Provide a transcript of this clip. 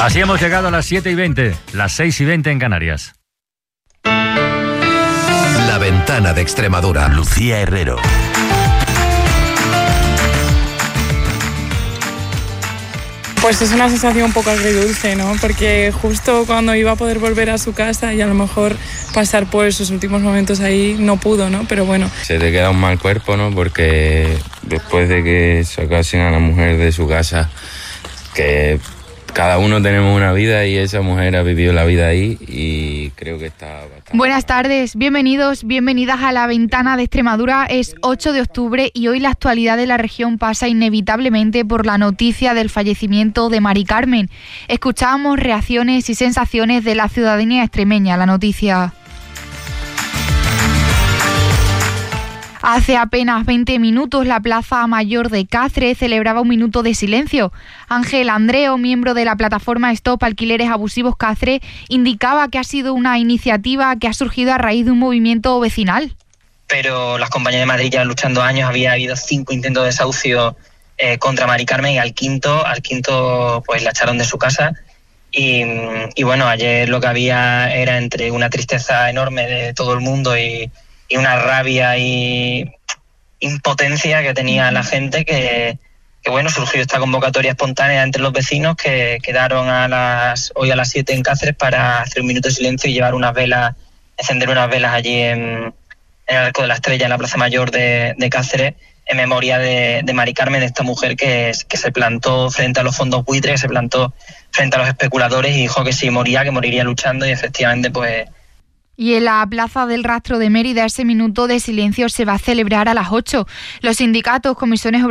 Así hemos llegado a las 7:20, las 6:20 en Canarias. La Ventana de Extremadura. Lucía Herrero. Pues es una sensación un poco agridulce, ¿no? Porque justo cuando iba a poder volver a su casa y a lo mejor pasar por sus últimos momentos ahí, no pudo, ¿no? Pero bueno. Se te queda un mal cuerpo, ¿no? Porque después de que sacasen a la mujer de su casa, que cada uno tenemos una vida y esa mujer ha vivido la vida ahí y creo que está bastante... Buenas tardes, bienvenidos, bienvenidas a La Ventana de Extremadura. Es 8 de octubre y hoy la actualidad de la región pasa inevitablemente por la noticia del fallecimiento de Mari Carmen. Escuchábamos reacciones y sensaciones de la ciudadanía extremeña a la noticia. Hace apenas 20 minutos la Plaza Mayor de Cáceres celebraba un minuto de silencio. Ángel Andreo, miembro de la plataforma Stop Alquileres Abusivos Cáceres, indicaba que ha sido una iniciativa que ha surgido a raíz de un movimiento vecinal. Pero las compañías de Madrid ya luchando años, había habido 5 intentos de desahucio contra Mari Carmen y al quinto pues la echaron de su casa. Y bueno, ayer lo que había era entre una tristeza enorme de todo el mundo y una rabia y impotencia que tenía la gente que bueno, surgió esta convocatoria espontánea entre los vecinos que quedaron hoy a las 7 en Cáceres para hacer un minuto de silencio y llevar unas velas, encender unas velas allí en el Arco de la Estrella, en la Plaza Mayor de Cáceres, en memoria de Mari Carmen, de esta mujer que se plantó frente a los fondos buitres, que se plantó frente a los especuladores y dijo que si moría, que moriría luchando, y efectivamente pues... Y en la Plaza del Rastro de Mérida ese minuto de silencio se va a celebrar a las 8. Los sindicatos, comisiones